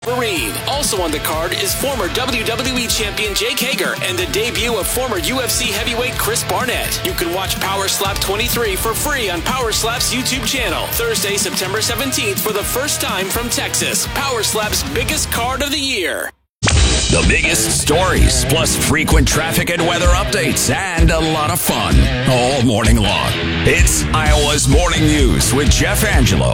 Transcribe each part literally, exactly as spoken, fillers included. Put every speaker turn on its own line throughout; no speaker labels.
Marine. Also on the card is former W W E champion Jake Hager and the debut of former U F C heavyweight Chris Barnett. You can watch Power Slap twenty-three for free on Power Slap's YouTube channel. Thursday, September seventeenth for the first time from Texas. Power Slap's biggest card of the year.
The biggest stories, plus frequent traffic and weather updates, and a lot of fun all morning long. It's Iowa's Morning News with Jeff Angelo.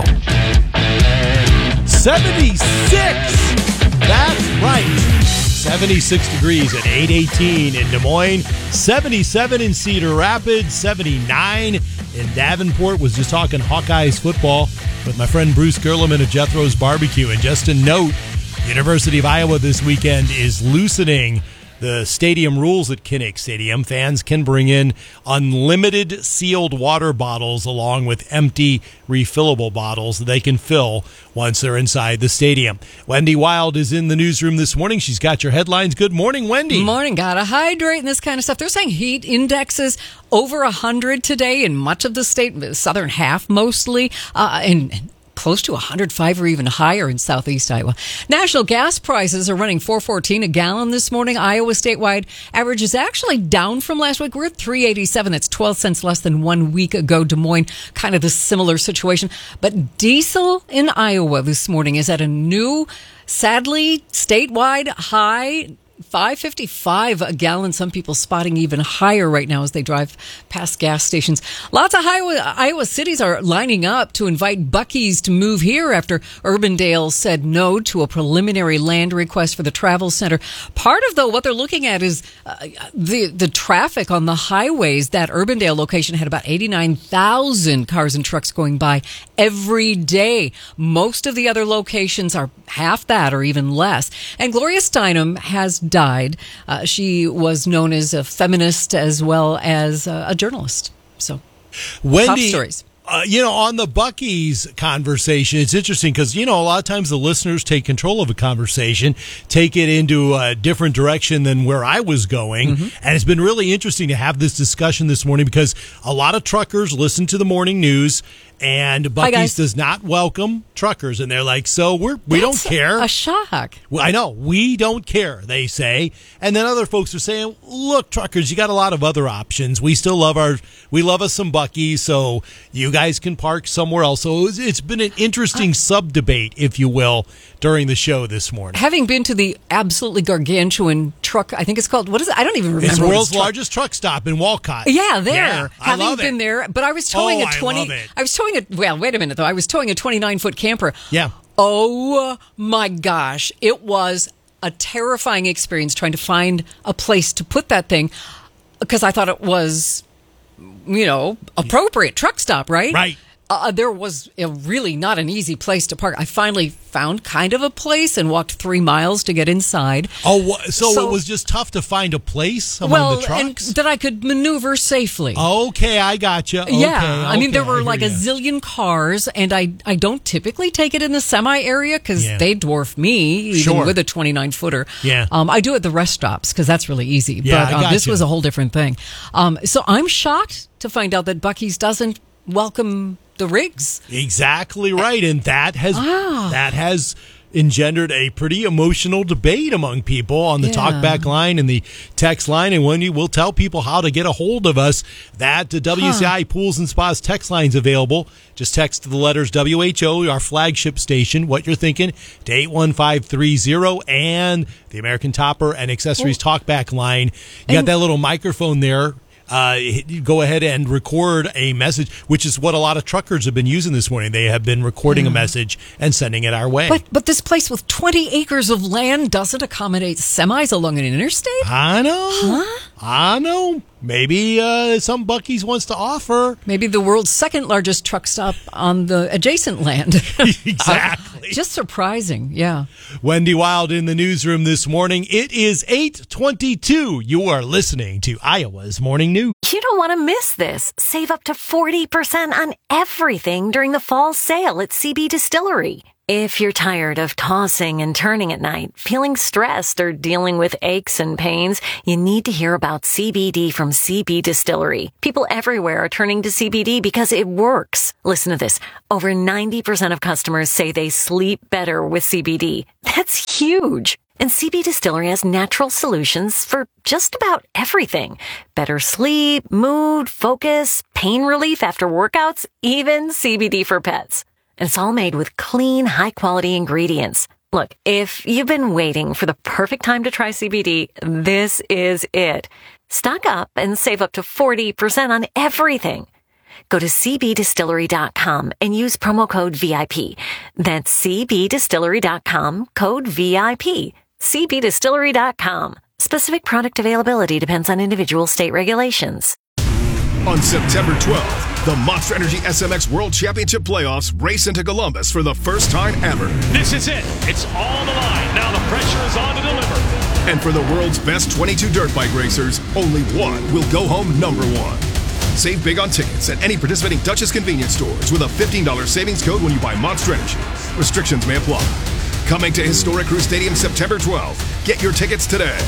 seventy-six! That's right. seventy-six degrees at eight eighteen in Des Moines, seventy-seven in Cedar Rapids, seventy-nine in Davenport. Was just talking Hawkeyes football with my friend Bruce Gerleman of Jethro's Barbecue. And just a note, University of Iowa this weekend is loosening the stadium rules at Kinnick Stadium. Fans can bring in unlimited sealed water bottles along with empty refillable bottles that they can fill once they're inside the stadium. Wendy Wild is in the newsroom this morning. She's got your headlines. Good morning, Wendy.
Morning. Gotta hydrate and this kind of stuff. They're saying heat indexes over one hundred today in much of the state, the southern half mostly, uh, and close to one hundred five or even higher in southeast Iowa. National gas prices are running four fourteen a gallon this morning. Iowa statewide average is actually down from last week. We're at three eighty-seven. That's twelve cents less than one week ago. Des Moines, kind of the similar situation. But diesel in Iowa this morning is at a new, sadly, statewide high, five fifty-five a gallon. Some people spotting even higher right now as they drive past gas stations. Lots of Iowa, Iowa cities are lining up to invite Buc-ee's to move here after Urbandale said no to a preliminary land request for the travel center. Part of, though, what they're looking at is uh, the, the traffic on the highways. That Urbandale location had about eighty-nine thousand cars and trucks going by every day. Most of the other locations are half that or even less. And Gloria Steinem has died. Uh, she was known as a feminist as well as uh, a journalist. So,
Wendy,
top stories.
Uh, you know, on the Buc-ee's conversation, it's interesting because, you know, a lot of times the listeners take control of a conversation, take it into a different direction than where I was going. Mm-hmm. And it's been really interesting to have this discussion this morning because a lot of truckers listen to the morning news. And Buc-ee's does not welcome truckers, and they're like, "So we're we
That's
don't care."
A shock.
Well, I know we don't care, they say, and then other folks are saying, "Look, truckers, you got a lot of other options. We still love our we love us some Buc-ee's, so you guys can park somewhere else." So it's, it's been an interesting uh, sub debate, if you will, during the show this morning.
Having been to the absolutely gargantuan truck, I think it's called, what is it? I don't even remember.
It's the world's
truck.
largest truck stop in Walcott.
Yeah, there.
Yeah, I
Having
love
been
it.
there, but I was towing
oh,
a twenty.
I love it.
I was towing a well. Wait a minute though. I was towing a twenty-nine foot camper.
Yeah.
Oh my gosh! It was a terrifying experience trying to find a place to put that thing because I thought it was, you know, appropriate truck stop, right?
Right.
Uh, there was a really not an easy place to park. I finally found kind of a place and walked three miles to get inside.
Oh, so,
So-
it was just tough to find a place among
well,
the trucks?
and that I could maneuver safely.
Okay, I gotcha. Okay,
Yeah, I mean,
okay,
there were
I
like a
hear ya.
zillion cars, and I, I don't typically take it in the semi area because
Yeah.
they dwarf me, even
Sure.
with a twenty-nine footer.
Yeah.
Um, I do it at the rest stops because that's really easy.
Yeah,
but
I
uh, this
gotcha.
was a whole different thing. Um, so I'm shocked to find out that Buc-ee's doesn't welcome the rigs.
Exactly right, and that has
Ah.
that has engendered a pretty emotional debate among people on the
Yeah.
talkback line and the text line. And when you will tell people how to get a hold of us, that the W C I Pools and Spas text line's available. Just text the letters W H O, our flagship station, what you're thinking, to eight one five three zero, and the American Topper and Accessories talkback line. You got
And-
that little microphone there. Uh, go ahead and record a message, which is what a lot of truckers have been using this morning. They have been recording a message and sending it our way.
But but this place with twenty acres of land doesn't accommodate semis along an interstate?
I know.
Huh?
I know. Maybe uh, some Buc-ee's wants to offer.
Maybe the world's second largest truck stop on the adjacent land.
Exactly.
Just surprising, yeah.
Wendy Wild in the newsroom this morning. It is eight twenty-two. You are listening to Iowa's Morning News.
You don't want to miss this. Save up to forty percent on everything during the fall sale at C B Distillery. If you're tired of tossing and turning at night, feeling stressed, or dealing with aches and pains, you need to hear about C B D from C B Distillery. People everywhere are turning to C B D because it works. Listen to this. Over ninety percent of customers say they sleep better with C B D. That's huge. And C B Distillery has natural solutions for just about everything. Better sleep, mood, focus, pain relief after workouts, even C B D for pets. And it's all made with clean, high-quality ingredients. Look, if you've been waiting for the perfect time to try C B D, this is it. Stock up and save up to forty percent on everything. Go to c b distillery dot com and use promo code V I P. That's c b distillery dot com, code V I P. c b distillery dot com. Specific product availability depends on individual state regulations.
On September twelfth, the Monster Energy S M X World Championship Playoffs race into Columbus for the first time ever.
This is it. It's all the line. Now the pressure is on to deliver.
And for the world's best twenty-two dirt bike racers, only one will go home number one. Save big on tickets at any participating Duchess convenience stores with a fifteen dollars savings code when you buy Monster Energy. Restrictions may apply. Coming to Historic Crew Stadium September twelfth. Get your tickets today.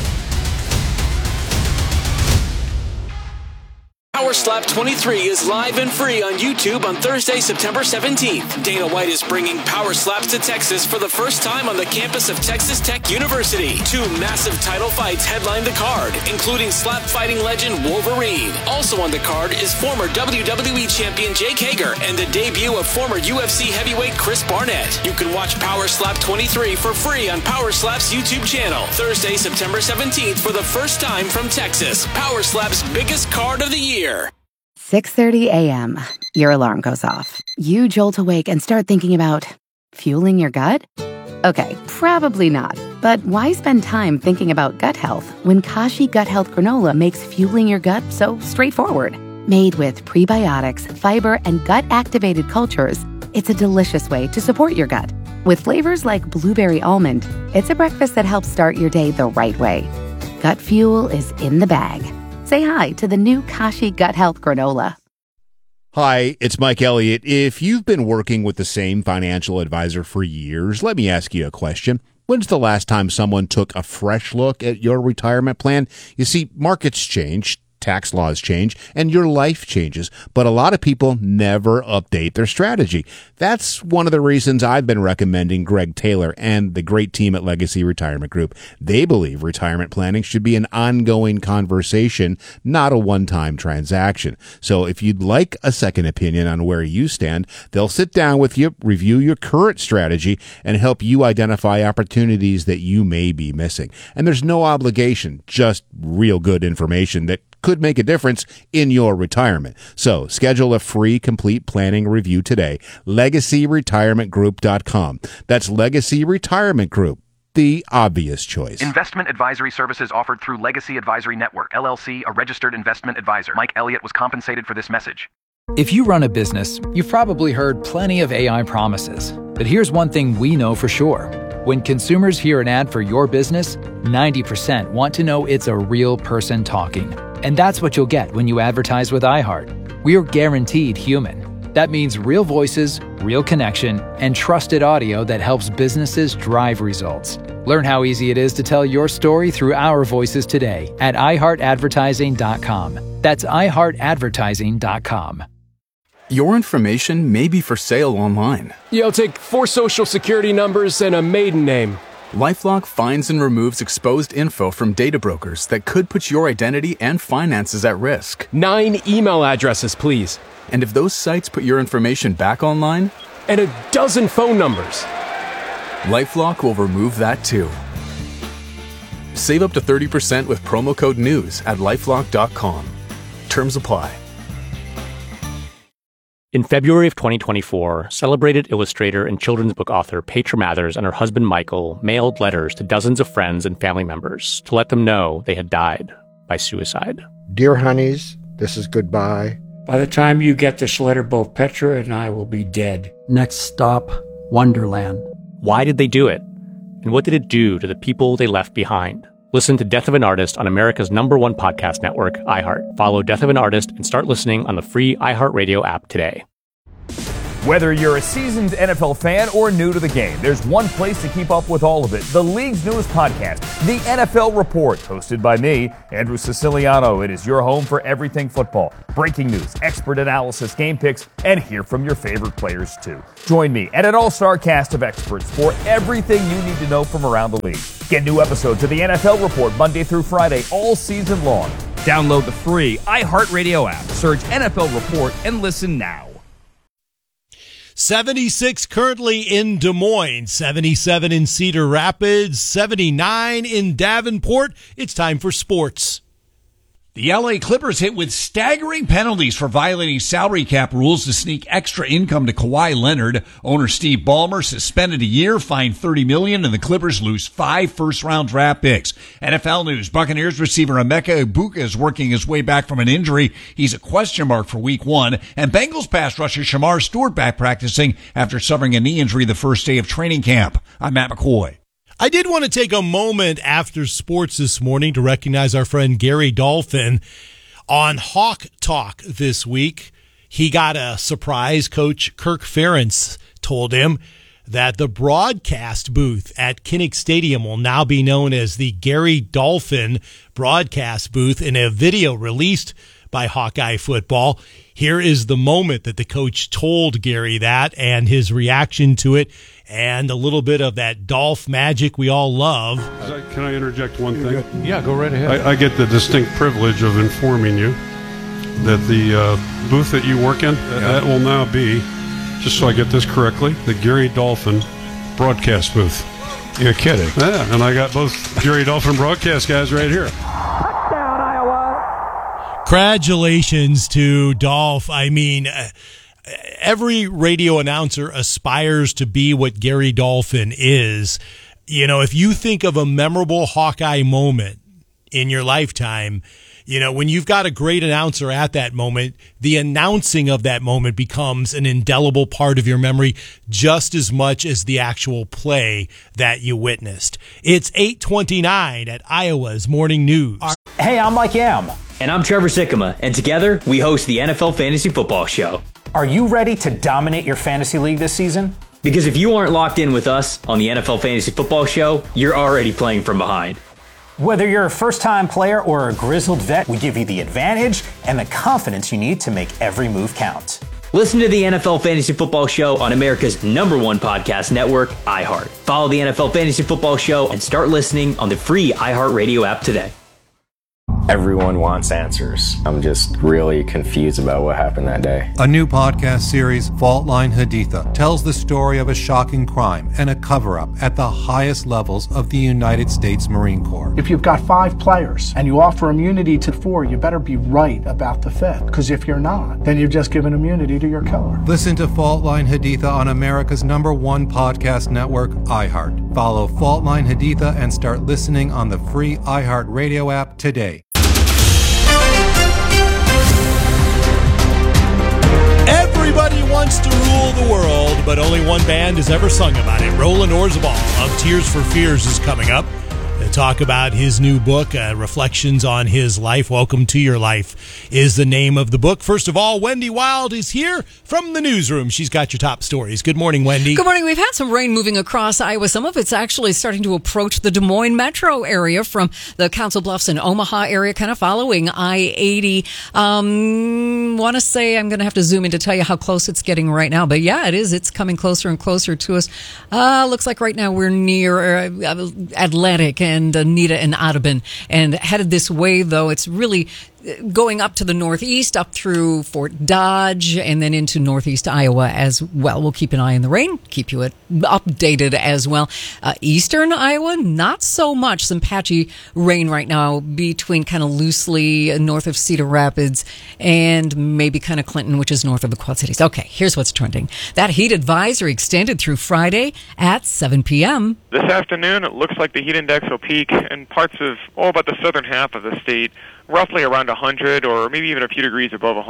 Power Slap twenty-three is live and free on YouTube on Thursday, September seventeenth. Dana White is bringing Power Slaps to Texas for the first time on the campus of Texas Tech University. Two massive title fights headline the card, including slap fighting legend Wolverine. Also on the card is former W W E champion Jake Hager and the debut of former U F C heavyweight Chris Barnett. You can watch Power Slap twenty-three for free on Power Slap's YouTube channel. Thursday, September seventeenth for the first time from Texas. Power Slap's biggest card of the year.
six thirty a.m. Your alarm goes off. You jolt awake and start thinking about fueling your gut? Okay, probably not. But why spend time thinking about gut health when Kashi Gut Health Granola makes fueling your gut so straightforward? Made with prebiotics, fiber, and gut-activated cultures, it's a delicious way to support your gut. With flavors like blueberry almond, it's a breakfast that helps start your day the right way. Gut fuel is in the bag. Say hi to the new Kashi Gut Health Granola.
Hi, it's Mike Elliott. If you've been working with the same financial advisor for years, let me ask you a question. When's the last time someone took a fresh look at your retirement plan? You see, markets change, tax laws change, and your life changes, but a lot of people never update their strategy. That's one of the reasons I've been recommending Greg Taylor and the great team at Legacy Retirement Group. They believe retirement planning should be an ongoing conversation, not a one-time transaction. So if you'd like a second opinion on where you stand, they'll sit down with you, review your current strategy, and help you identify opportunities that you may be missing. And there's no obligation, just real good information that could make a difference in your retirement. So schedule a free complete planning review today. legacy retirement group dot com. That's Legacy Retirement Group, the obvious choice.
Investment advisory services offered through Legacy Advisory Network, L L C, a registered investment advisor. Mike Elliott was compensated for this message.
If you run a business, you've probably heard plenty of A I promises. But here's one thing we know for sure. When consumers hear an ad for your business, ninety percent want to know it's a real person talking. And that's what you'll get when you advertise with iHeart. We're guaranteed human. That means real voices, real connection, and trusted audio that helps businesses drive results. Learn how easy it is to tell your story through our voices today at i heart advertising dot com. That's i heart advertising dot com.
Your information may be for sale online.
Yeah, I'll take four social security numbers and a maiden name.
LifeLock finds and removes exposed info from data brokers that could put your identity and finances at risk.
Nine email addresses, please.
And if those sites put your information back online?
And a dozen phone numbers.
LifeLock will remove that too. Save up to thirty percent with promo code NEWS at lifelock dot com. Terms apply.
In February of twenty twenty-four, celebrated illustrator and children's book author Petra Mathers and her husband Michael mailed letters to dozens of friends and family members to let them know they had died by suicide.
Dear honeys, this is goodbye.
By the time you get this letter, both Petra and I will be dead.
Next stop, Wonderland.
Why did they do it? And what did it do to the people they left behind? Listen to Death of an Artist on America's number one podcast network, iHeart. Follow Death of an Artist and start listening on the free iHeartRadio app today.
Whether you're a seasoned N F L fan or new to the game, there's one place to keep up with all of it. The league's newest podcast, The N F L Report, hosted by me, Andrew Siciliano. It is your home for everything football. Breaking news, expert analysis, game picks, and hear from your favorite players too. Join me and an all-star cast of experts for everything you need to know from around the league. Get new episodes of The N F L Report Monday through Friday all season long. Download the free iHeartRadio app, search N F L Report, and listen now.
seventy-six currently in Des Moines, seventy-seven in Cedar Rapids, seventy-nine in Davenport. It's time for sports.
The L A Clippers hit with staggering penalties for violating salary cap rules to sneak extra income to Kawhi Leonard. Owner Steve Ballmer suspended a year, fined thirty million dollars, and the Clippers lose five first-round draft picks. N F L news, Buccaneers receiver Emeka Egbuka is working his way back from an injury. He's a question mark for week one. And Bengals pass rusher Shamar Stewart back practicing after suffering a knee injury the first day of training camp. I'm Matt McCoy.
I did want to take a moment after sports this morning to recognize our friend Gary Dolphin on Hawk Talk this week. He got a surprise. Coach Kirk Ferentz told him that the broadcast booth at Kinnick Stadium will now be known as the Gary Dolphin broadcast booth in a video released by Hawkeye Football. Here is the moment that the coach told Gary that and his reaction to it, and a little bit of that Dolph magic we all love.
Can I interject one thing?
Yeah, go right ahead.
I, I get the distinct privilege of informing you that the uh, booth that you work in, yeah. that will now be, just so I get this correctly, the Gary Dolphin broadcast booth.
You're kidding.
Yeah, and I got both Gary Dolphin broadcast guys right here.
Congratulations to Dolph. I mean, uh, every radio announcer aspires to be what Gary Dolphin is. You know, if you think of a memorable Hawkeye moment in your lifetime, you know, when you've got a great announcer at that moment, the announcing of that moment becomes an indelible part of your memory just as much as the actual play that you witnessed. It's eight twenty-nine at Iowa's Morning News.
Hey, I'm Mike Yam. And I'm Trevor Sikkema, and together we host the N F L Fantasy Football Show.
Are you ready to dominate your fantasy league this season?
Because if you aren't locked in with us on the N F L Fantasy Football Show, you're already playing from behind.
Whether you're a first-time player or a grizzled vet, we give you the advantage and the confidence you need to make every move count.
Listen to the N F L Fantasy Football Show on America's number one podcast network, iHeart. Follow the N F L Fantasy Football Show and start listening on the free iHeartRadio app today.
Everyone wants answers. I'm just really confused about what happened that day.
A new podcast series, Fault Line Haditha, tells the story of a shocking crime and a cover-up at the highest levels of the United States Marine Corps.
If you've got five players and you offer immunity to four, you better be right about the fifth. Because if you're not, then you've just given immunity to your killer.
Listen to Fault Line Haditha on America's number one podcast network, iHeart. Follow Fault Line Haditha and start listening on the free iHeart Radio app today.
Everybody wants to rule the world, but only one band has ever sung about it. Roland Orzabal of Tears for Fears is coming up to talk about his new book, uh, Reflections on His Life. Welcome to Your Life is the name of the book. First of all, Wendy Wild is here from the newsroom. She's got your top stories. Good morning, Wendy.
Good morning. We've had some rain moving across Iowa. Some of it's actually starting to approach the Des Moines metro area from the Council Bluffs and Omaha area, kind of following I eighty. Um, want to say I'm going to have to zoom in to tell you how close it's getting right now. But yeah, it is. It's coming closer and closer to us. Uh, looks like right now we're near uh, Atlantic and Anita and Audubon, and headed this way, though. It's really going up to the northeast, up through Fort Dodge, and then into northeast Iowa as well. We'll keep an eye on the rain, keep you updated as well. Uh, eastern Iowa, not so much. Some patchy rain right now between kind of loosely north of Cedar Rapids and maybe kind of Clinton, which is north of the Quad Cities. Okay, here's what's trending. That heat advisory extended through Friday at seven p.m.
This afternoon, it looks like the heat index will peak in parts of, oh, about the southern half of the state, roughly around one hundred or maybe even a few degrees above one hundred.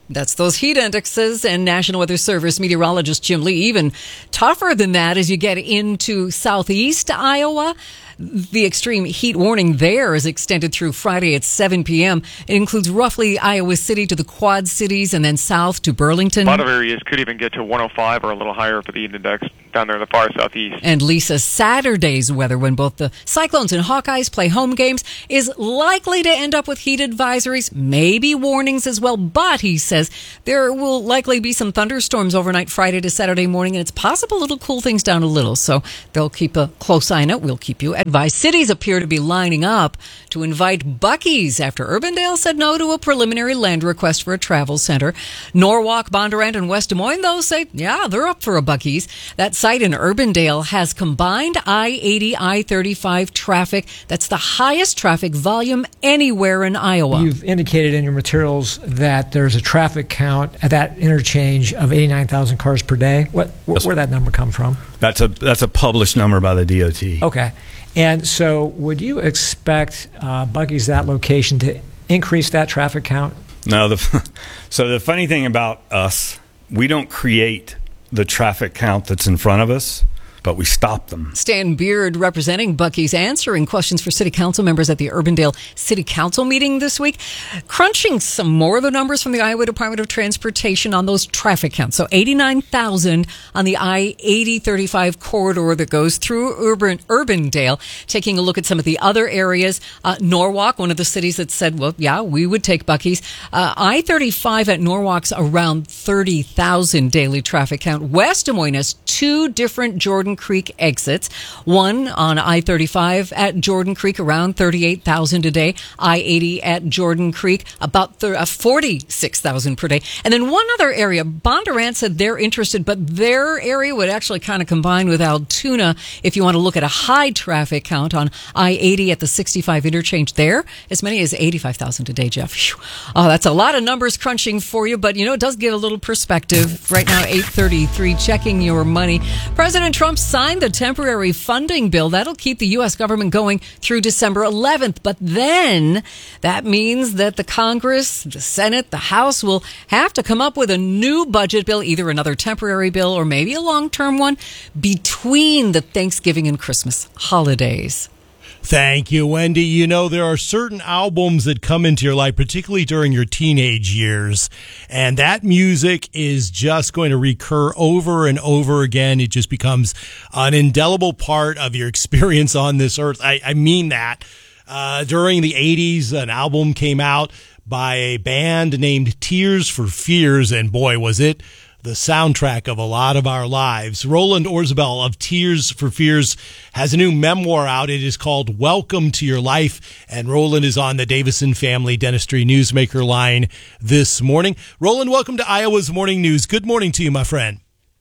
That's those heat indexes, and National Weather Service meteorologist Jim Lee. Even tougher than that as you get into southeast Iowa. The extreme heat warning there is extended through Friday at seven p.m. It includes roughly Iowa City to the Quad Cities and then south to Burlington.
A lot of areas could even get to one oh five or a little higher for the heat index down there in the far southeast.
And Lisa, Saturday's weather, when both the Cyclones and Hawkeyes play home games, is likely to end up with heat advisories, maybe warnings as well. But he says there will likely be some thunderstorms overnight Friday to Saturday morning, and it's possible it'll cool things down a little. So they'll keep a close eye on it. We'll keep you advised. Cities appear to be lining up to invite Buc-ee's after Urbandale said no to a preliminary land request for a travel center. Norwalk, Bondurant, and West Des Moines, though, say, yeah, they're up for a Buc-ee's. That site in Urbandale has combined I eighty, I thirty-five traffic. That's the highest traffic volume anywhere in Iowa.
You've indicated in your materials that there's a traffic count at that interchange of eighty-nine thousand cars per day. What, wh- where'd that number come from?
That's a that's a published number by the D O T.
Okay. And so would you expect uh, Buc-ee's, that location, to increase that traffic count?
No. The, so the funny thing about us, we don't create the traffic count that's in front of us, but we stop them.
Stan Beard, representing Buc-ee's, answering questions for city council members at the Urbandale City Council meeting this week, crunching some more of the numbers from the Iowa Department of Transportation on those traffic counts. So eighty-nine thousand on the I eighty thirty-five corridor that goes through Urban, Urbandale. Taking a look at some of the other areas, uh, Norwalk, one of the cities that said, well, yeah, we would take Buc-ee's. Uh, I thirty-five at Norwalk's around thirty thousand daily traffic count. West Des Moines has two different Jordan Creek exits. One on I thirty-five at Jordan Creek, around thirty-eight thousand a day. I eighty at Jordan Creek, about forty-six thousand per day. And then one other area, Bondurant said they're interested, but their area would actually kind of combine with Altoona if you want to look at a high traffic count on I eighty at the sixty-five interchange there. As many as eighty-five thousand a day, Jeff. Whew. Oh, that's a lot of numbers crunching for you, but you know, it does give a little perspective. Right now, eight thirty-three, checking your money. President Trump signed the temporary funding bill. That'll keep the U S government going through December eleventh. But then that means that the Congress, the Senate, the House will have to come up with a new budget bill, either another temporary bill or maybe a long-term one, between the Thanksgiving and Christmas holidays.
Thank you, Wendy. You know, there are certain albums that come into your life, particularly during your teenage years, and that music is just going to recur over and over again. It just becomes an indelible part of your experience on this earth. I, I mean that. Uh, during the eighties, an album came out by a band named Tears for Fears, and boy, was it the soundtrack of a lot of our lives. Roland Orzabal of Tears for Fears has a new memoir out. It is called Welcome to Your Life, and Roland is on the Davison Family Dentistry Newsmaker line this morning. Roland, welcome to Iowa's Morning News. Good morning to you, my friend.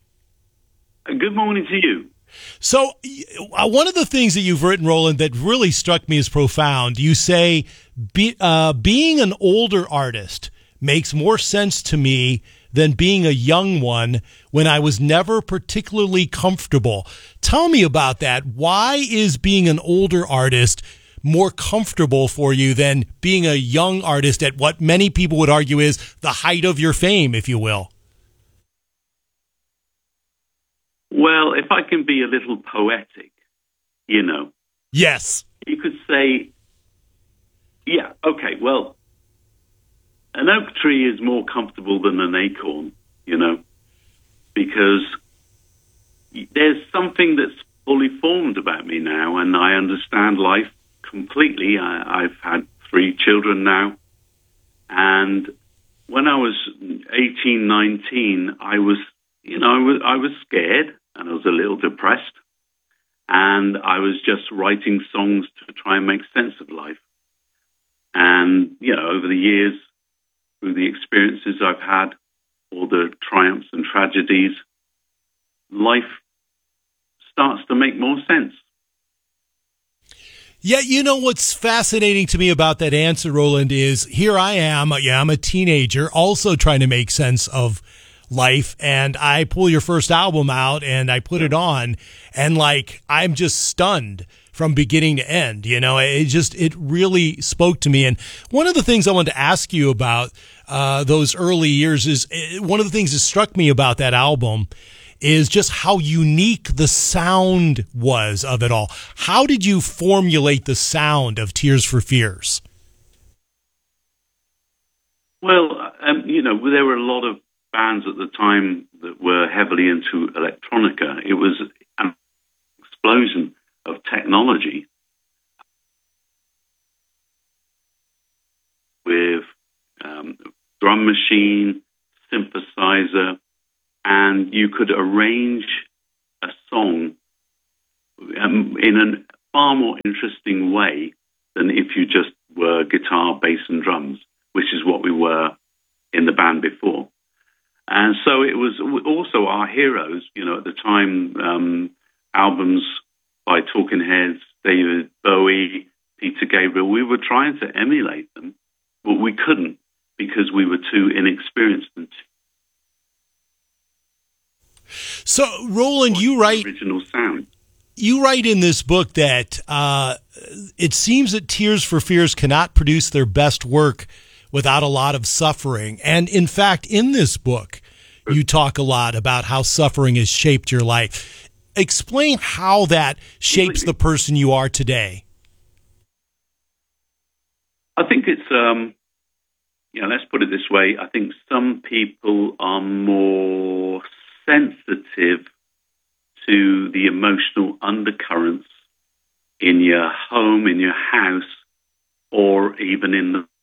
Good morning to you.
So uh, one of the things that you've written, Roland, that really struck me as profound, you say be, uh, being an older artist makes more sense to me than being a young one when I was never particularly comfortable. Tell me about that. Why is being an older artist more comfortable for you than being a young artist at what many people would argue is the height of your fame, if you will?
Well, if I can be a little poetic, you know.
Yes.
You could say, yeah, okay, well, an oak tree is more comfortable than an acorn, you know, because there's something that's fully formed about me now, and I understand life completely. I, I've had three children now, and when I was eighteen, nineteen, I was, you know, I was, I was scared, and I was a little depressed, and I was just writing songs to try and make sense of life. And, you know, over the years, through the experiences I've had, all the triumphs and tragedies, life starts to make more sense.
Yeah, you know what's fascinating to me about that answer, Roland, is here I am, yeah, I'm a teenager, also trying to make sense of life, and I pull your first album out and I put it on, and like I'm just stunned from beginning to end. You know, it just it really spoke to me. And one of the things I wanted to ask you about uh, those early years is one of the things that struck me about that album is just how unique the sound was of it all. How did you formulate the sound of Tears for Fears?
Well, um, you know, there were a lot of bands at the time that were heavily into electronica. It was an explosion of technology with um, drum machine, synthesizer, and you could arrange a song um, in a far more interesting way than if you just were guitar, bass, and drums, which is what we were in the band before. And so it was also our heroes, you know, at the time, um, albums by Talking Heads, David Bowie, Peter Gabriel. We were trying to emulate them, but we couldn't because we were too inexperienced. And
so, Roland, you write
original sound.
You write in this book that uh, it seems that Tears for Fears cannot produce their best work without a lot of suffering. And in fact, in this book, you talk a lot about how suffering has shaped your life. Explain how that shapes the person you are today.
I think it's, um, you know, let's put it this way. I think some people are more sensitive to the emotional undercurrents in your home, in your house, or even in the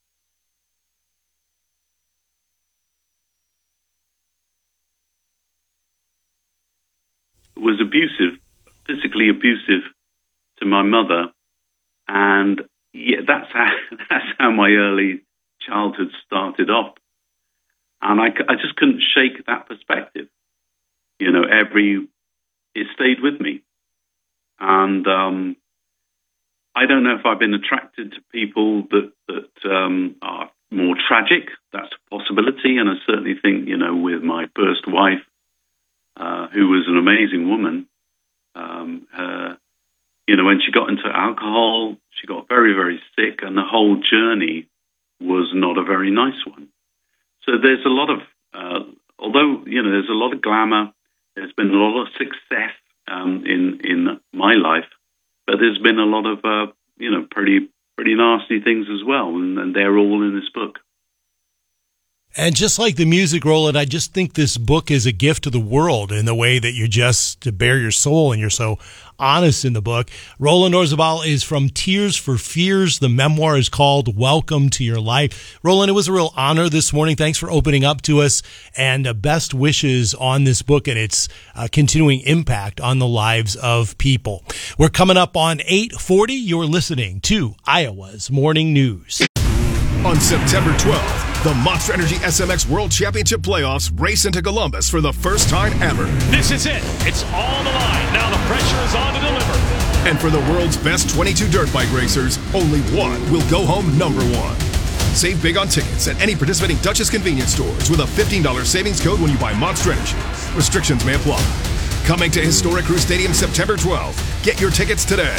was abusive, physically abusive to my mother, and yeah, that's how that's how my early childhood started off, and I, I just couldn't shake that perspective. You know, every it stayed with me, and um, I don't know if I've been attracted to people that that um, are more tragic. That's a possibility, and I certainly think, you know, with my first wife, Uh, who was an amazing woman. Um, uh, you know, when she got into alcohol, she got very, very sick, and the whole journey was not a very nice one. So there's a lot of, uh, although, you know, there's a lot of glamour, there's been a lot of success um, in, in my life, but there's been a lot of, uh, you know, pretty, pretty nasty things as well, and, and they're all in this book.
And just like the music, Roland, I just think this book is a gift to the world in the way that you just bare your soul and you're so honest in the book. Roland Orzabal is from Tears for Fears. The memoir is called Welcome to Your Life. Roland, it was a real honor this morning. Thanks for opening up to us, and uh, best wishes on this book and its uh, continuing impact on the lives of people. We're coming up on eight forty. You're listening to Iowa's Morning News.
On September twelfth, the Monster Energy S M X World Championship Playoffs race into Columbus for the first time ever.
This is it. It's all the line. Now the pressure is on to deliver.
And for the world's best twenty-two dirt bike racers, only one will go home number one. Save big on tickets at any participating Duchess convenience stores with a fifteen dollars savings code when you buy Monster Energy. Restrictions may apply. Coming to Historic Crew Stadium September twelfth. Get your tickets today.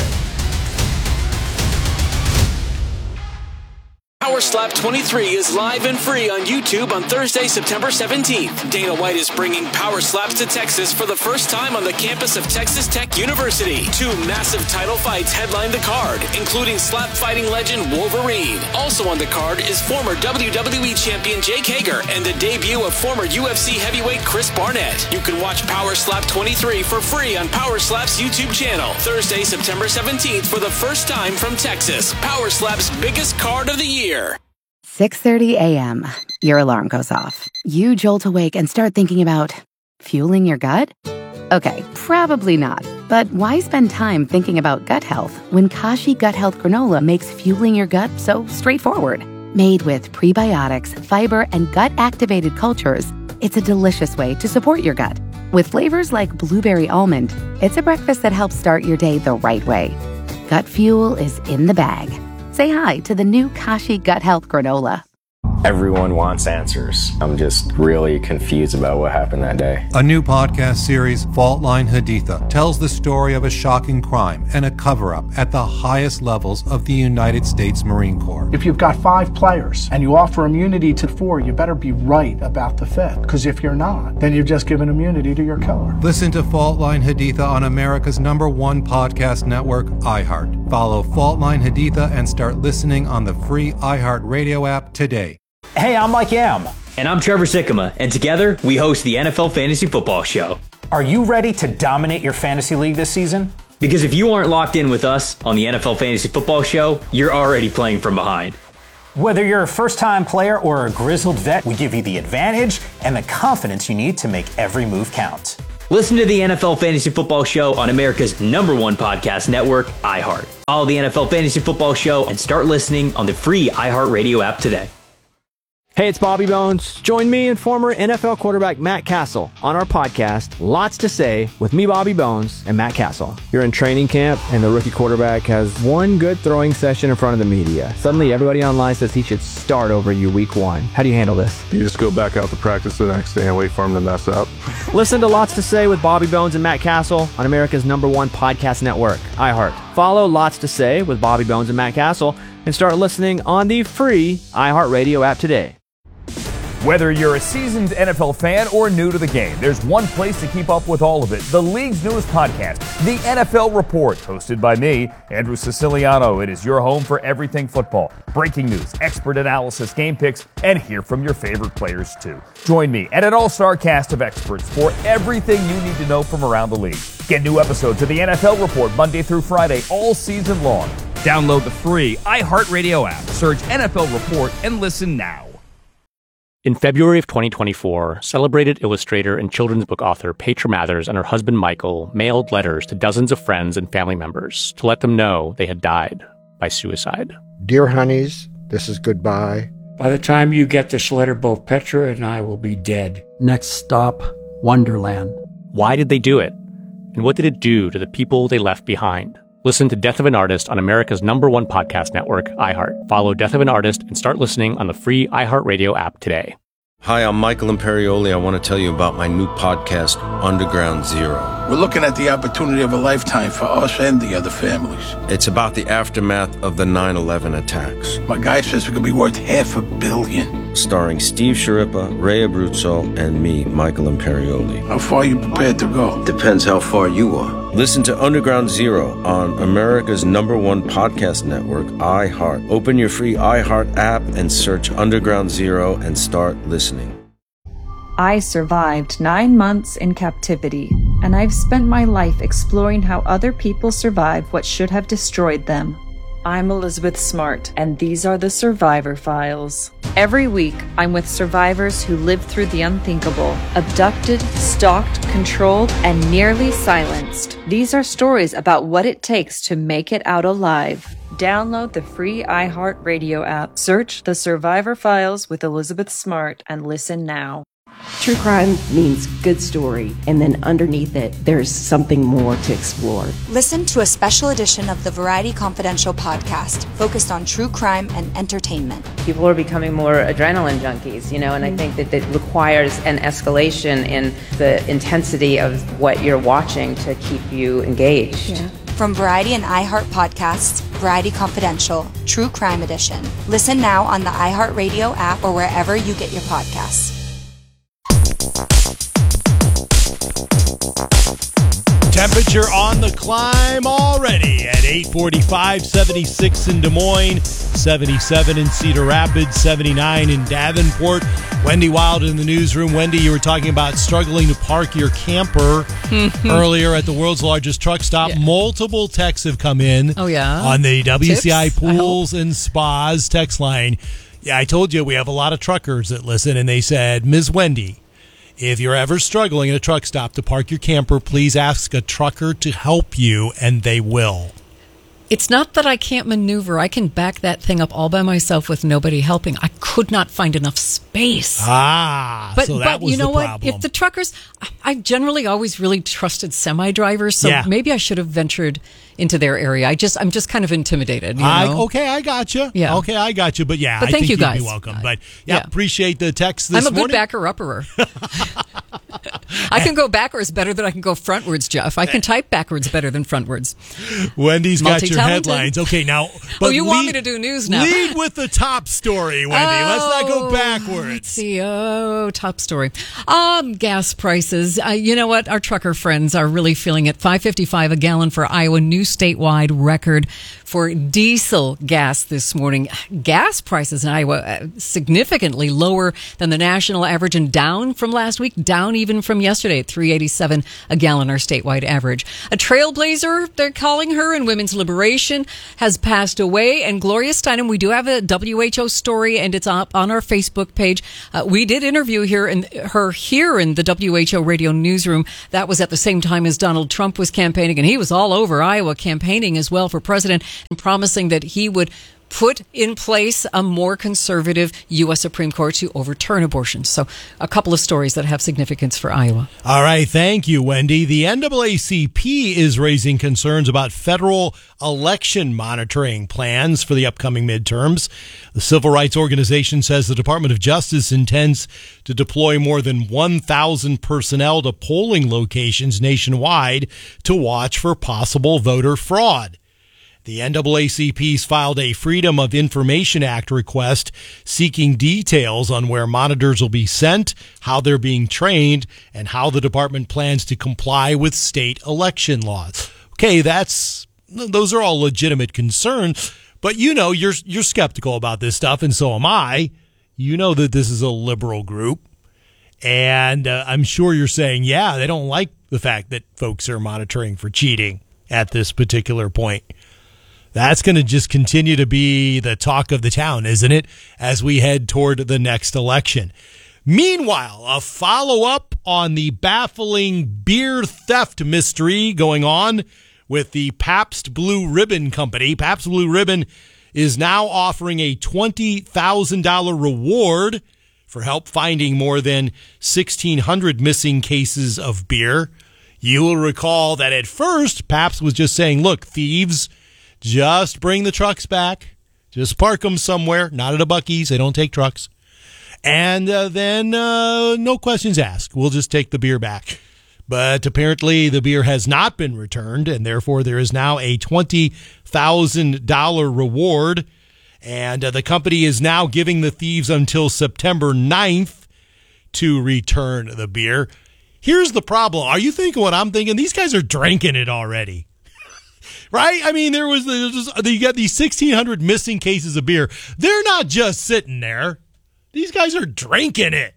Power Slap twenty-three is live and free on YouTube on Thursday, September seventeenth. Dana White is bringing Power Slaps to Texas for the first time on the campus of Texas Tech University. Two massive title fights headline the card, including slap fighting legend Wolverine. Also on the card is former W W E champion Jake Hager and the debut of former U F C heavyweight Chris Barnett. You can watch Power Slap twenty-three for free on Power Slap's YouTube channel. Thursday, September seventeenth for the first time from Texas. Power Slap's biggest card of the year.
six thirty a.m. Your alarm goes off. You jolt awake and start thinking about fueling your gut? Okay, probably not. But why spend time thinking about gut health when Kashi Gut Health Granola makes fueling your gut so straightforward? Made with prebiotics, fiber, and gut-activated cultures, it's a delicious way to support your gut. With flavors like blueberry almond, it's a breakfast that helps start your day the right way. Gut fuel is in the bag. Say hi to the new Kashi Gut Health Granola.
Everyone wants answers. I'm just really confused about what happened that day.
A new podcast series, Fault Line Haditha, tells the story of a shocking crime and a cover-up at the highest levels of the United States Marine Corps.
If you've got five players and you offer immunity to four, you better be right about the fifth. Because if you're not, then you've just given immunity to your killer.
Listen to Fault Line Haditha on America's number one podcast network, iHeart. Follow Fault Line Haditha and start listening on the free iHeart Radio app today.
Hey, I'm Mike Yam.
And I'm Trevor Sikkema, and together we host the N F L Fantasy Football Show.
Are you ready to dominate your fantasy league this season?
Because if you aren't locked in with us on the N F L Fantasy Football Show, you're already playing from behind.
Whether you're a first-time player or a grizzled vet, we give you the advantage and the confidence you need to make every move count.
Listen to the N F L Fantasy Football Show on America's number one podcast network, iHeart. Follow the N F L Fantasy Football Show and start listening on the free iHeart Radio app today.
Hey, it's Bobby Bones. Join me and former N F L quarterback Matt Castle on our podcast, Lots to Say, with me, Bobby Bones, and Matt Castle. You're in training camp, and the rookie quarterback has one good throwing session in front of the media. Suddenly, everybody online says he should start over you week one. How do you handle this?
You just go back out to practice the next day and wait for him to mess up.
Listen to Lots to Say with Bobby Bones and Matt Castle on America's number one podcast network, iHeart. Follow Lots to Say with Bobby Bones and Matt Castle and start listening on the free iHeart Radio app today.
Whether you're a seasoned N F L fan or new to the game, there's one place to keep up with all of it. The league's newest podcast, The N F L Report, hosted by me, Andrew Siciliano. It is your home for everything football. Breaking news, expert analysis, game picks, and hear from your favorite players too. Join me and an all-star cast of experts for everything you need to know from around the league. Get new episodes of The N F L Report Monday through Friday all season long. Download the free iHeartRadio app, search N F L Report, and listen now.
In February of twenty twenty-four, celebrated illustrator and children's book author Petra Mathers and her husband Michael mailed letters to dozens of friends and family members to let them know they had died by suicide.
Dear honeys, this is goodbye.
By the time you get this letter, both Petra and I will be dead.
Next stop, Wonderland.
Why did they do it? And what did it do to the people they left behind? Listen to Death of an Artist on America's number one podcast network, iHeart. Follow Death of an Artist and start listening on the free iHeart Radio app today.
Hi, I'm Michael Imperioli. I want to tell you about my new podcast, Underground Zero.
We're looking at the opportunity of a lifetime for us and the other families.
It's about the aftermath of the nine eleven attacks.
My guy says it could be worth half a billion.
Starring Steve Sciarippa, Ray Abruzzo, and me, Michael Imperioli.
How far are you prepared to go?
Depends how far you are. Listen to Underground Zero on America's number one podcast network, iHeart. Open your free iHeart app and search Underground Zero and start listening.
I survived nine months in captivity, and I've spent my life exploring how other people survived what should have destroyed them. I'm Elizabeth Smart, and these are the Survivor Files. Every week, I'm with survivors who lived through the unthinkable, abducted, stalked, controlled, and nearly silenced. These are stories about what it takes to make it out alive. Download the free iHeart Radio app, search The Survivor Files with Elizabeth Smart, and listen now.
True crime means good story, and then underneath it, there's something more to explore.
Listen to a special edition of the Variety Confidential podcast focused on true crime and entertainment.
People are becoming more adrenaline junkies, you know, and I think that it requires an escalation in the intensity of what you're watching to keep you engaged.
Yeah. From Variety and iHeart podcasts, Variety Confidential, True Crime Edition. Listen now on the iHeartRadio app or wherever you get your podcasts.
Temperature on the climb already at eight forty-five, seventy-six in Des Moines, seventy-seven in Cedar Rapids, seventy-nine in Davenport. Wendy Wild in the newsroom. Wendy, you were talking about struggling to park your camper earlier at the world's largest truck stop. Yeah. Multiple texts have come in
oh, yeah?
on the W C I
Tips,
Pools and Spas text line. Yeah, I told you we have a lot of truckers that listen, and they said, Miz Wendy, if you're ever struggling at a truck stop to park your camper, please ask a trucker to help you, and they will.
It's not that I can't maneuver. I can back that thing up all by myself with nobody helping. I could not find enough space.
Ah,
but,
so that
but
was
you know
the
what?
problem.
If the truckers, I've generally always really trusted semi-drivers, so
Yeah.
maybe I should have ventured into their area. I just, I'm just kind of intimidated. You know?
I, okay, I got you.
Yeah.
Okay, I got you. But yeah,
But
I
thank
think
you
you'd
guys.
be welcome. But yeah,
Yeah.
appreciate the text this
I'm a
morning.
good backer-upperer. I can go backwards better than I can go frontwards, Jeff. I can type backwards better than frontwards.
Wendy's got your
Multi-talented.
headlines. Okay, now.
Oh, you want
lead-
me to do news now?
Lead with the top story, Wendy. Let's not go
Oh,
backwards.
Let's see. Oh, top story. Um, gas prices. Uh, you know what? Our trucker friends are really feeling it. five fifty-five a gallon for Iowa. New statewide record for diesel gas this morning. Gas prices in Iowa uh, significantly lower than the national average and down from last week, down even from yesterday at three eighty-seven a gallon, our statewide average. A trailblazer, they're calling her, in women's liberation, has passed away. And Gloria Steinem, we do have a W H O story, and it's up on our Facebook page. Uh, we did interview here in, her here in the W H O radio newsroom. That was at the same time as Donald Trump was campaigning, and he was all over Iowa campaigning as well for president and promising that he would put in place a more conservative U S Supreme Court to overturn abortion. So a couple of stories that have significance for Iowa.
All right. Thank you, Wendy. The N double A C P is raising concerns about federal election monitoring plans for the upcoming midterms. The civil rights organization says the Department of Justice intends to deploy more than one thousand personnel to polling locations nationwide to watch for possible voter fraud. The N double A C P's filed a Freedom of Information Act request seeking details on where monitors will be sent, how they're being trained, and how the department plans to comply with state election laws. Okay, that's those are all legitimate concerns, but you know you're you're skeptical about this stuff, and so am I. You know that this is a liberal group, and uh, I'm sure you're saying, yeah, they don't like the fact that folks are monitoring for cheating at this particular point. That's going to just continue to be the talk of the town, isn't it, as we head toward the next election. Meanwhile, a follow-up on the baffling beer theft mystery going on with the Pabst Blue Ribbon Company. Pabst Blue Ribbon is now offering a twenty thousand dollars reward for help finding more than sixteen hundred missing cases of beer. You will recall that at first, Pabst was just saying, look, thieves, just bring the trucks back. Just park them somewhere, not at a Buc-ee's. They don't take trucks. And uh, then uh, no questions asked. We'll just take the beer back. But apparently the beer has not been returned, and therefore there is now a twenty thousand dollars reward. And uh, the company is now giving the thieves until September ninth to return the beer. Here's the problem. Are you thinking what I'm thinking? These guys are drinking it already. Right? I mean, there was, there was you got these sixteen hundred missing cases of beer. They're not just sitting there. These guys are drinking it.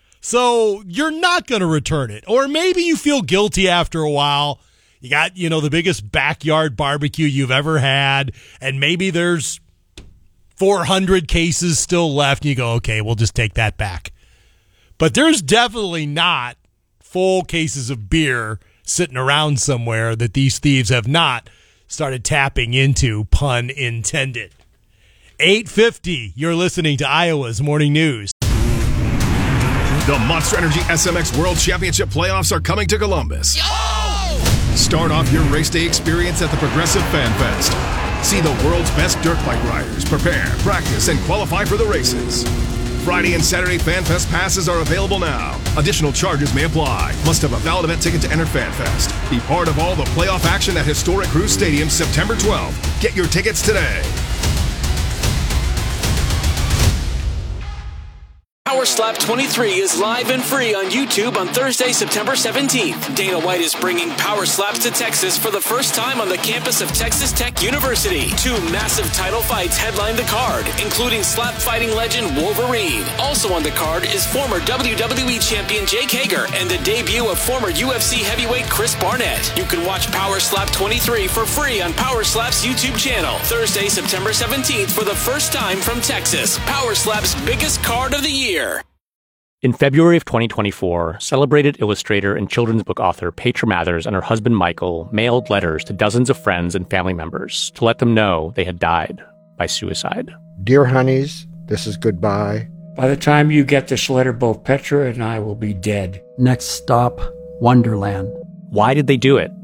So you're not going to return it. Or maybe you feel guilty after a while. You got, you know, the biggest backyard barbecue you've ever had, and maybe there's four hundred cases still left, and you go, okay, we'll just take that back. But there's definitely not full cases of beer sitting around somewhere that these thieves have not started tapping into, pun intended. eight fifty, you're listening to Iowa's Morning News.
The Monster Energy S M X World Championship playoffs are coming to Columbus. Yo! Start off your race day experience at the Progressive Fan Fest. See the world's best dirt bike riders prepare, practice, and qualify for the races. Friday and Saturday Fan Fest passes are available now. Additional charges may apply. Must have a valid event ticket to enter Fan Fest. Be part of all the playoff action at historic Cruz Stadium September twelfth. Get your tickets today.
Power Slap twenty-three is live and free on YouTube on Thursday, September seventeenth. Dana White is bringing Power Slaps to Texas for the first time on the campus of Texas Tech University. Two massive title fights headline the card, including slap fighting legend Wolverine. Also on the card is former W W E champion Jake Hager and the debut of former U F C heavyweight Chris Barnett. You can watch Power Slap twenty-three for free on Power Slap's YouTube channel. Thursday, September seventeenth for the first time from Texas. Power Slap's biggest card of the year.
In February of twenty twenty-four, celebrated illustrator and children's book author Petra Mathers and her husband Michael mailed letters to dozens of friends and family members to let them know they had died by suicide.
Dear honeys, this is goodbye.
By the time you get this letter, both Petra and I will be dead.
Next stop, Wonderland.
Why did they do it?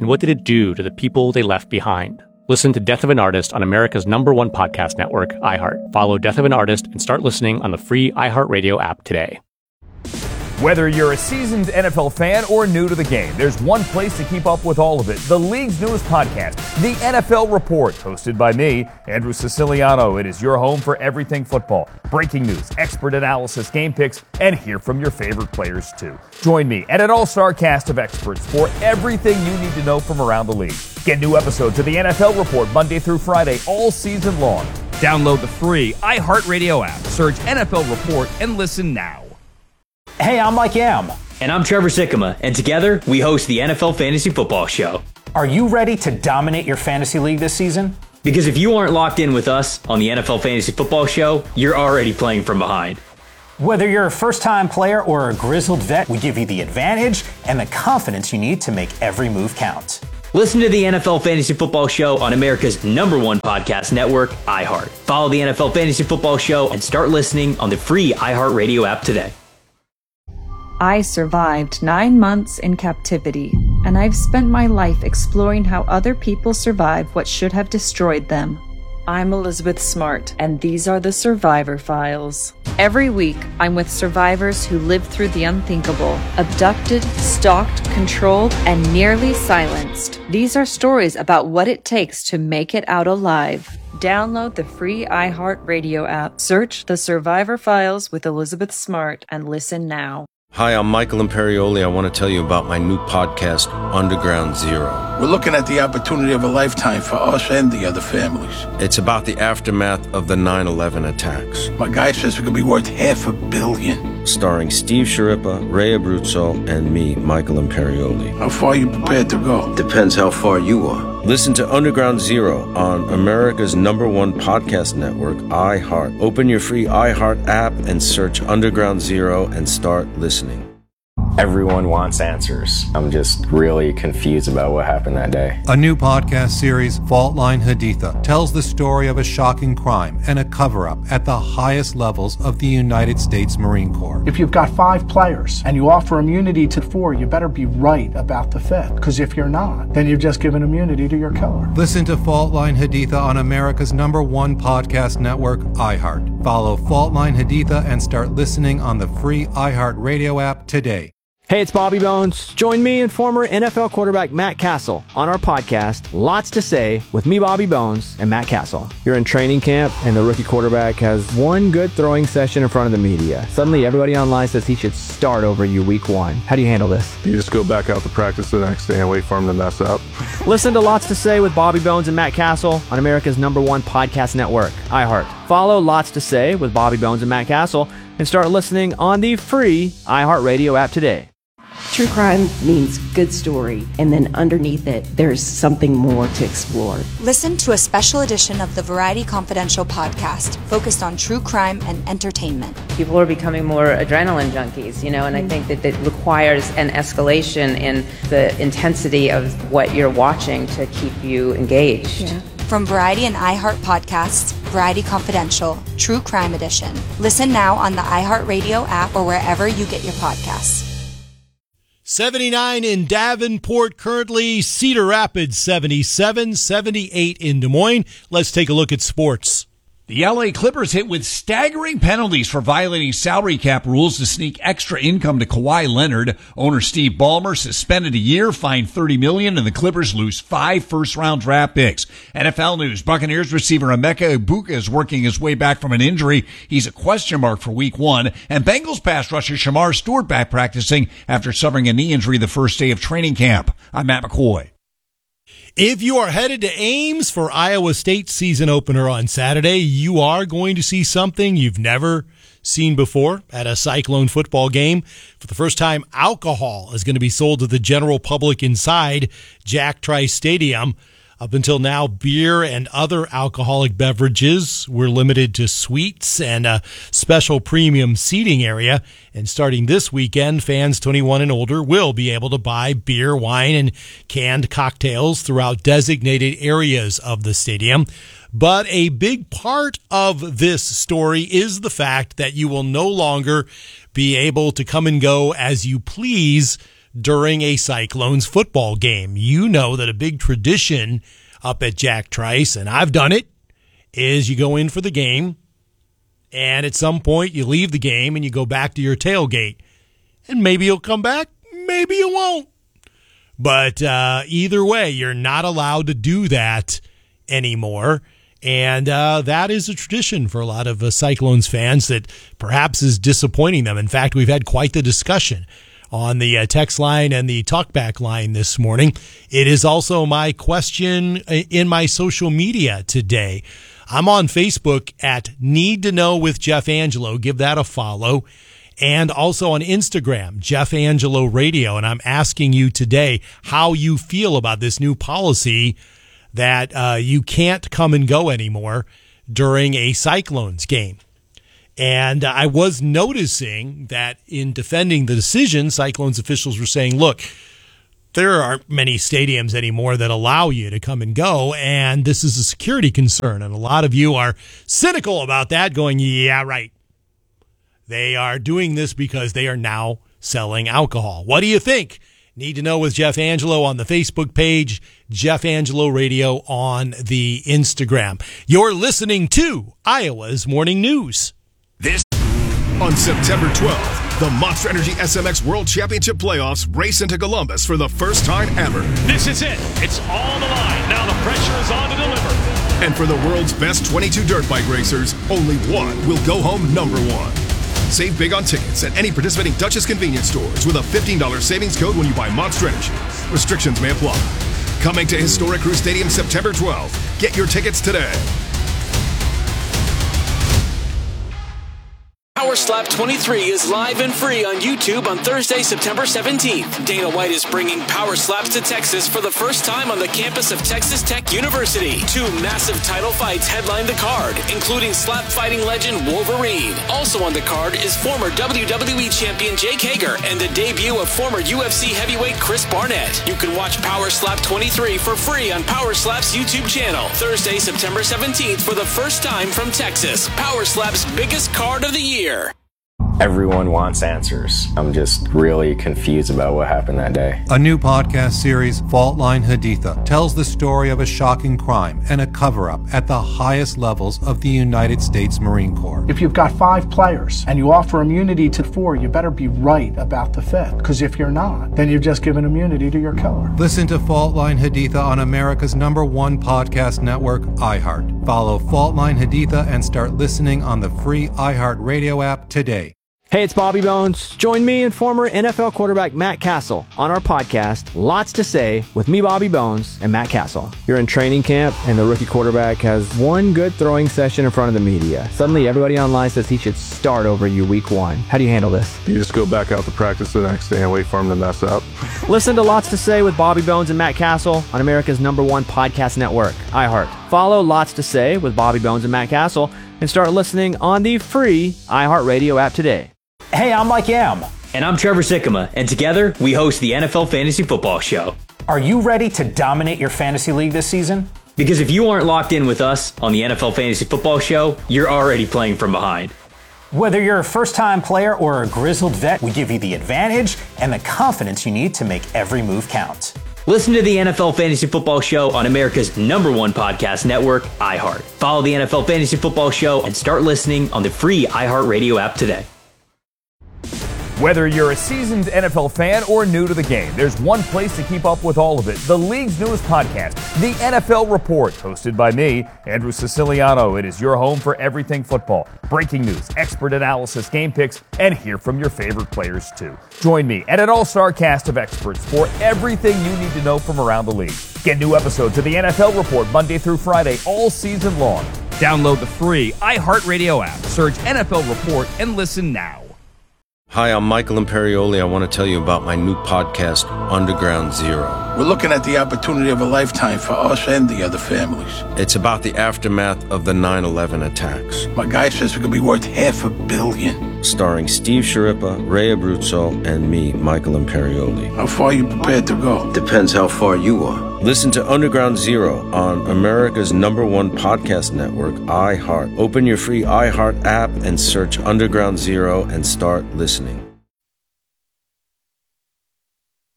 And what did it do to the people they left behind? Listen to Death of an Artist on America's number one podcast network, iHeart. Follow Death of an Artist and start listening on the free iHeartRadio app today.
Whether you're a seasoned N F L fan or new to the game, there's one place to keep up with all of it. The league's newest podcast, The N F L Report, hosted by me, Andrew Siciliano. It is your home for everything football. Breaking news, expert analysis, game picks, and hear from your favorite players too. Join me and an all-star cast of experts for everything you need to know from around the league. Get new episodes of The N F L Report Monday through Friday all season long. Download the free iHeartRadio app, search N F L Report, and listen now.
Hey, I'm Mike Yam.
And I'm Trevor Sikkema, and together we host the N F L Fantasy Football Show.
Are you ready to dominate your fantasy league this season?
Because if you aren't locked in with us on the N F L Fantasy Football Show, you're already playing from behind.
Whether you're a first-time player or a grizzled vet, we give you the advantage and the confidence you need to make every move count.
Listen to the N F L Fantasy Football Show on America's number one podcast network, iHeart. Follow the N F L Fantasy Football Show and start listening on the free iHeartRadio app today.
I survived nine months in captivity, and I've spent my life exploring how other people survive what should have destroyed them. I'm Elizabeth Smart, and these are the Survivor Files. Every week, I'm with survivors who lived through the unthinkable, abducted, stalked, controlled, and nearly silenced. These are stories about what it takes to make it out alive. Download the free iHeartRadio app, search The Survivor Files with Elizabeth Smart, and listen now.
Hi, I'm Michael Imperioli. I want to tell you about my new podcast, Underground Zero.
We're looking at the opportunity of a lifetime for us and the other families.
It's about the aftermath of the nine eleven attacks.
My guy says we could be worth half a billion.
Starring Steve Sciarippa, Ray Abruzzo, and me, Michael Imperioli.
How far are you prepared to go?
Depends how far you are. Listen to Underground Zero on America's number one podcast network, iHeart. Open your free iHeart app and search Underground Zero and start listening.
Everyone wants answers. I'm just really confused about what happened that day.
A new podcast series, Fault Line Haditha, tells the story of a shocking crime and a cover-up at the highest levels of the United States Marine Corps.
If you've got five players and you offer immunity to four, you better be right about the fifth. Because if you're not, then you've just given immunity to your killer.
Listen to Fault Line Haditha on America's number one podcast network, iHeart. Follow Fault Line Haditha and start listening on the free iHeartRadio app today.
Hey, it's Bobby Bones. Join me and former N F L quarterback Matt Castle on our podcast, Lots to Say, with me, Bobby Bones, and Matt Castle. You're in training camp, and the rookie quarterback has one good throwing session in front of the media. Suddenly, everybody online says he should start over you week one. How do you handle this?
You just go back out to practice the next day and wait for him to mess up.
Listen to Lots to Say with Bobby Bones and Matt Castle on America's number one podcast network, iHeart. Follow Lots to Say with Bobby Bones and Matt Castle and start listening on the free iHeartRadio app today.
True crime means good story, and then underneath it, there's something more to explore.
Listen to a special edition of the Variety Confidential podcast focused on true crime and entertainment.
People are becoming more adrenaline junkies, you know, and I think that it requires an escalation in the intensity of what you're watching to keep you engaged.
Yeah. From Variety and iHeart podcasts, Variety Confidential, True Crime Edition. Listen now on the iHeartRadio app or wherever you get your podcasts.
seventy-nine in Davenport currently, Cedar Rapids seventy-seven, seventy-eight in Des Moines. Let's take a look at sports.
The L A Clippers hit with staggering penalties for violating salary cap rules to sneak extra income to Kawhi Leonard. Owner Steve Ballmer suspended a year, fined thirty million dollars, and the Clippers lose five first-round draft picks. N F L news, Buccaneers receiver Emeka Egbuka is working his way back from an injury. He's a question mark for week one. And Bengals pass rusher Shamar Stewart back practicing after suffering a knee injury the first day of training camp. I'm Matt McCoy.
If you are headed to Ames for Iowa State's season opener on Saturday, you are going to see something you've never seen before at a Cyclone football game. For the first time, alcohol is going to be sold to the general public inside Jack Trice Stadium. Up until now, beer and other alcoholic beverages were limited to suites and a special premium seating area. And starting this weekend, fans twenty-one and older will be able to buy beer, wine, and canned cocktails throughout designated areas of the stadium. But a big part of this story is the fact that you will no longer be able to come and go as you please during a Cyclones football game. You know that a big tradition up at Jack Trice, and I've done it, is you go in for the game, and at some point you leave the game and you go back to your tailgate. And maybe you'll come back, maybe you won't. But uh, either way, you're not allowed to do that anymore. And uh, that is a tradition for a lot of uh, Cyclones fans that perhaps is disappointing them. In fact, we've had quite the discussion on the uh, text line and the talkback line this morning. It is also my question in my social media today. I'm on Facebook at Need to Know with Jeff Angelo. Give that a follow. And also on Instagram, Jeff Angelo Radio. And I'm asking you today how you feel about this new policy that uh, you can't come and go anymore during a Cyclones game. And I was noticing that in defending the decision, Cyclones officials were saying, look, there aren't many stadiums anymore that allow you to come and go, and this is a security concern. And a lot of you are cynical about that, going, yeah, right. They are doing this because they are now selling alcohol. What do you think? Need to Know with Jeff Angelo on the Facebook page, Jeff Angelo Radio on the Instagram. You're listening to Iowa's Morning News.
This on September twelfth, the Monster Energy S M X World Championship Playoffs race into Columbus for the first time ever.
This is it. It's all the line. Now the pressure is on to deliver.
And for the world's best twenty-two dirt bike racers, only one will go home number one. Save big on tickets at any participating Duchess convenience stores with a fifteen dollars savings code when you buy Monster Energy. Restrictions may apply. Coming to Historic Crew Stadium September twelfth. Get your tickets today.
Power Slap twenty-three is live and free on YouTube on Thursday, September seventeenth. Dana White is bringing Power Slaps to Texas for the first time on the campus of Texas Tech University. Two massive title fights headline the card, including slap fighting legend Wolverine. Also on the card is former W W E champion Jake Hager and the debut of former U F C heavyweight Chris Barnett. You can watch Power Slap twenty-three for free on Power Slap's YouTube channel. Thursday, September seventeenth for the first time from Texas. Power Slap's biggest card of the year.
Everyone wants answers. I'm just really confused about what happened that day.
A new podcast series, Fault Line Haditha, tells the story of a shocking crime and a cover-up at the highest levels of the United States Marine Corps.
If you've got five players and you offer immunity to four, you better be right about the fifth. Because if you're not, then you've just given immunity to your killer.
Listen to Fault Line Haditha on America's number one podcast network, iHeart. Follow Fault Line Haditha and start listening on the free iHeart Radio app today.
Hey, it's Bobby Bones. Join me and former N F L quarterback Matt Castle on our podcast, Lots to Say, with me, Bobby Bones, and Matt Castle. You're in training camp, and the rookie quarterback has one good throwing session in front of the media. Suddenly, everybody online says he should start over you week one. How do you handle this?
You just go back out to practice the next day and wait for him to mess up.
Listen to Lots to Say with Bobby Bones and Matt Castle on America's number one podcast network, iHeart. Follow Lots to Say with Bobby Bones and Matt Castle and start listening on the free iHeart Radio app today.
Hey, I'm Mike Yam.
And I'm Trevor Sikkema, and together we host the N F L Fantasy Football Show.
Are you ready to dominate your fantasy league this season?
Because if you aren't locked in with us on the N F L Fantasy Football Show, you're already playing from behind.
Whether you're a first-time player or a grizzled vet, we give you the advantage and the confidence you need to make every move count.
Listen to the N F L Fantasy Football Show on America's number one podcast network, iHeart. Follow the N F L Fantasy Football Show and start listening on the free iHeart Radio app today.
Whether you're a seasoned N F L fan or new to the game, there's one place to keep up with all of it. The league's newest podcast, The N F L Report, hosted by me, Andrew Siciliano. It is your home for everything football. Breaking news, expert analysis, game picks, and hear from your favorite players too. Join me and an all-star cast of experts for everything you need to know from around the league. Get new episodes of The N F L Report Monday through Friday all season long. Download the free iHeartRadio app, search N F L Report, and listen now.
Hi, I'm Michael Imperioli. I want to tell you about my new podcast, Underground Zero.
We're looking at the opportunity of a lifetime for us and the other families.
It's about the aftermath of the nine eleven attacks.
My guy says we could be worth half a billion.
Starring Steve Sciarippa, Ray Abruzzo, and me, Michael Imperioli.
How far are you prepared to go?
Depends how far you are. Listen to Underground Zero on America's number one podcast network, iHeart. Open your free iHeart app and search Underground Zero and start listening.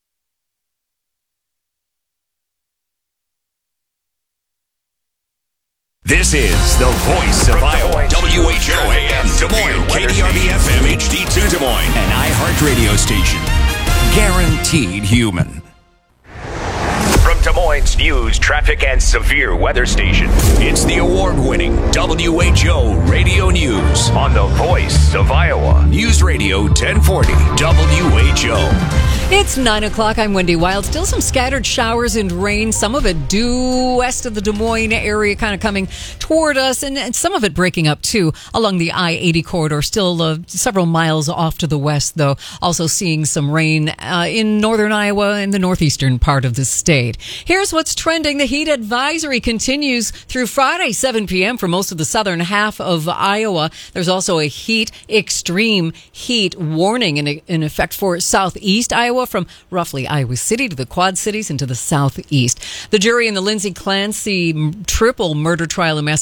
This is the voice of Iowa. W H O A M Des Moines, K D R B F M H D two Des Moines, an iHeart radio station. Guaranteed human. From Des Moines News, Traffic, and Severe Weather Station, it's the award-winning W H O Radio News on the voice of Iowa. News Radio ten forty W H O.
It's nine o'clock. I'm Wendy Wild. Still some scattered showers and rain. Some of it due west of the Des Moines area, kind of coming toward us, and, and some of it breaking up, too, along the I eighty corridor. Still uh, several miles off to the west, though. Also seeing some rain uh, in northern Iowa and the northeastern part of the state. Here's what's trending. The heat advisory continues through Friday, seven p.m. for most of the southern half of Iowa. There's also a heat, extreme heat warning in, in effect for southeast Iowa, from roughly Iowa City to the Quad Cities and to the southeast. The jury in the Lindsay Clancy triple murder trial in Massachusetts